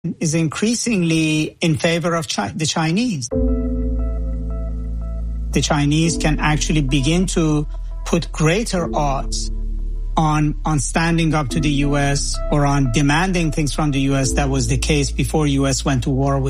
is increasingly in favor of the Chinese. The Chinese can actually begin to put greater odds on standing up to the U.S. or on demanding things from the U.S. That was the case before U.S. went to war with